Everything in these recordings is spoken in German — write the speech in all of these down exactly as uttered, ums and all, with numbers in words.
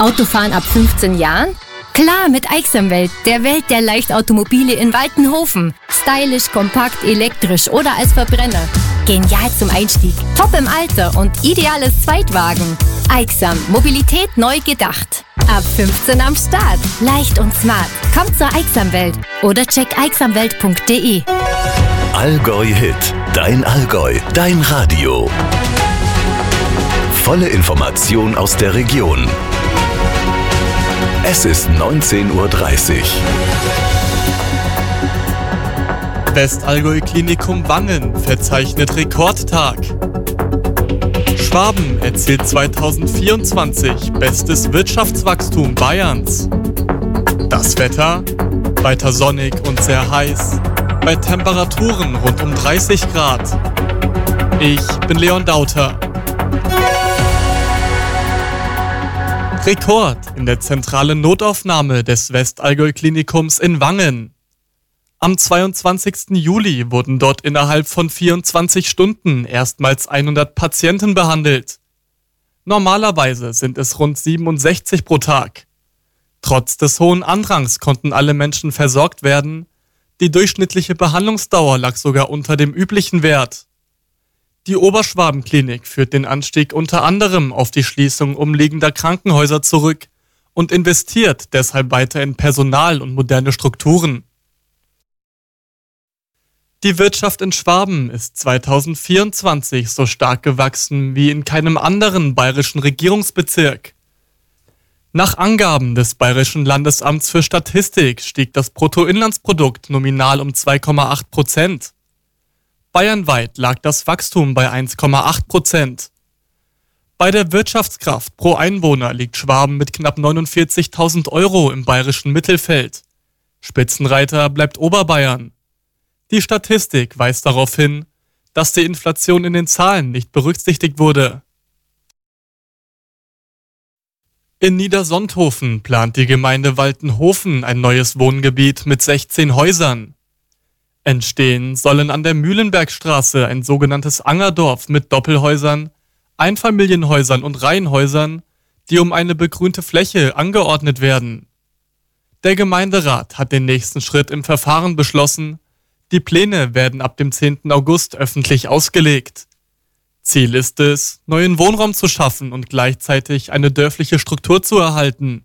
Autofahren ab fünfzehn Jahren? Klar, mit Aixamwelt, der Welt der Leichtautomobile in Waltenhofen. Stylisch, kompakt, elektrisch oder als Verbrenner. Genial zum Einstieg, top im Alter und ideales Zweitwagen. Aixam, Mobilität neu gedacht. Ab fünfzehn am Start. Leicht und smart. Kommt zur Aixamwelt oder check aixamwelt punkt de. Allgäu Hit. Dein Allgäu. Dein Radio. Volle Information aus der Region. Es ist neunzehn Uhr dreißig. Westallgäu Klinikum Wangen verzeichnet Rekordtag. Schwaben erzielt zweitausendvierundzwanzig bestes Wirtschaftswachstum Bayerns. Das Wetter? Weiter sonnig und sehr heiß, bei Temperaturen rund um dreißig Grad. Ich bin Leon Dauter. Rekord in der zentralen Notaufnahme des Westallgäu Klinikums in Wangen. Am zweiundzwanzigsten Juli wurden dort innerhalb von vierundzwanzig Stunden erstmals hundert Patienten behandelt. Normalerweise sind es rund siebenundsechzig pro Tag. Trotz des hohen Andrangs konnten alle Menschen versorgt werden. Die durchschnittliche Behandlungsdauer lag sogar unter dem üblichen Wert. Die Oberschwabenklinik führt den Anstieg unter anderem auf die Schließung umliegender Krankenhäuser zurück und investiert deshalb weiter in Personal und moderne Strukturen. Die Wirtschaft in Schwaben ist zweitausendvierundzwanzig so stark gewachsen wie in keinem anderen bayerischen Regierungsbezirk. Nach Angaben des Bayerischen Landesamts für Statistik stieg das Bruttoinlandsprodukt nominal um zwei Komma acht Prozent. Bayernweit lag das Wachstum bei eins Komma acht Prozent. Bei der Wirtschaftskraft pro Einwohner liegt Schwaben mit knapp neunundvierzigtausend Euro im bayerischen Mittelfeld. Spitzenreiter bleibt Oberbayern. Die Statistik weist darauf hin, dass die Inflation in den Zahlen nicht berücksichtigt wurde. In Niedersonthofen plant die Gemeinde Waltenhofen ein neues Wohngebiet mit sechzehn Häusern. Entstehen sollen an der Mühlenbergstraße ein sogenanntes Angerdorf mit Doppelhäusern, Einfamilienhäusern und Reihenhäusern, die um eine begrünte Fläche angeordnet werden. Der Gemeinderat hat den nächsten Schritt im Verfahren beschlossen. Die Pläne werden ab dem zehnten August öffentlich ausgelegt. Ziel ist es, neuen Wohnraum zu schaffen und gleichzeitig eine dörfliche Struktur zu erhalten.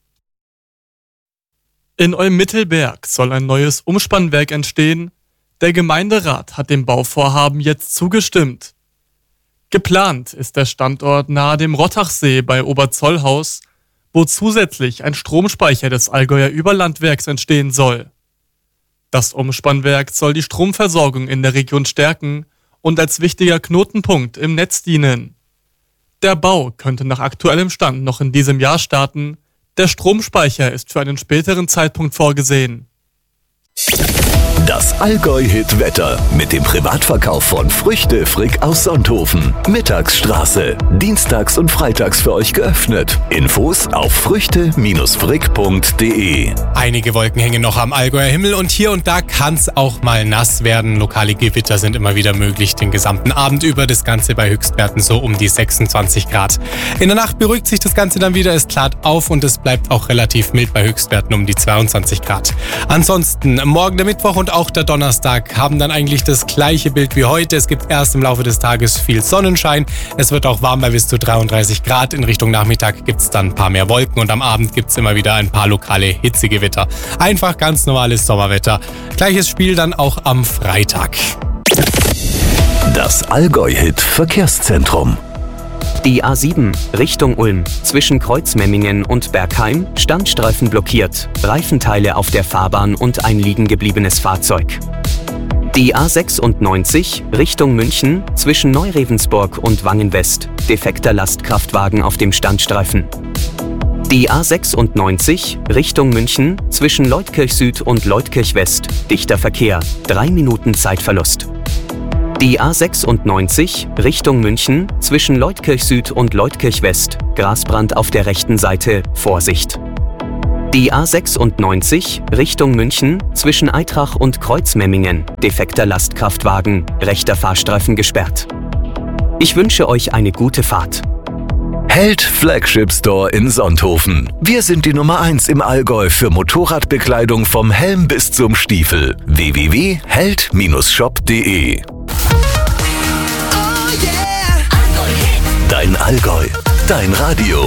In Olmittelberg soll ein neues Umspannwerk entstehen. Der Gemeinderat hat dem Bauvorhaben jetzt zugestimmt. Geplant ist der Standort nahe dem Rottachsee bei Oberzollhaus, wo zusätzlich ein Stromspeicher des Allgäuer Überlandwerks entstehen soll. Das Umspannwerk soll die Stromversorgung in der Region stärken und als wichtiger Knotenpunkt im Netz dienen. Der Bau könnte nach aktuellem Stand noch in diesem Jahr starten. Der Stromspeicher ist für einen späteren Zeitpunkt vorgesehen. Das Allgäu-Hit-Wetter mit dem Privatverkauf von Früchte Frick aus Sonthofen. Mittagsstraße. Dienstags und freitags für euch geöffnet. Infos auf früchte frick punkt de. Einige Wolken hängen noch am Allgäuer Himmel und hier und da kann es auch mal nass werden. Lokale Gewitter sind immer wieder möglich den gesamten Abend über. Das Ganze bei Höchstwerten so um die sechsundzwanzig Grad. In der Nacht beruhigt sich das Ganze dann wieder. Es klart auf und es bleibt auch relativ mild bei Höchstwerten um die zweiundzwanzig Grad. Ansonsten morgen der Mittwoch und auch der Donnerstag haben dann eigentlich das gleiche Bild wie heute. Es gibt erst im Laufe des Tages viel Sonnenschein. Es wird auch warm bei bis zu dreiunddreißig Grad. In Richtung Nachmittag gibt es dann ein paar mehr Wolken und am Abend gibt es immer wieder ein paar lokale Hitzegewitter. Einfach ganz normales Sommerwetter. Gleiches Spiel dann auch am Freitag. Das Allgäu-Hit Verkehrszentrum. Die A sieben Richtung Ulm zwischen Kreuzmemmingen und Bergheim, Standstreifen blockiert, Reifenteile auf der Fahrbahn und ein liegen gebliebenes Fahrzeug. Die A sechsundneunzig Richtung München zwischen Neurevensburg und Wangen-West, defekter Lastkraftwagen auf dem Standstreifen. Die A sechsundneunzig Richtung München zwischen Leutkirch Süd und Leutkirch West, dichter Verkehr, drei Minuten Zeitverlust. Die A sechsundneunzig Richtung München zwischen Leutkirch Süd und Leutkirch West, Grasbrand auf der rechten Seite, Vorsicht. Die A sechsundneunzig Richtung München zwischen Eitrach und Kreuzmemmingen, defekter Lastkraftwagen, rechter Fahrstreifen gesperrt. Ich wünsche euch eine gute Fahrt. Held Flagship Store in Sonthofen. Wir sind die Nummer eins im Allgäu für Motorradbekleidung vom Helm bis zum Stiefel. w w w punkt held Bindestrich shop punkt de Dein Allgäu, dein Radio.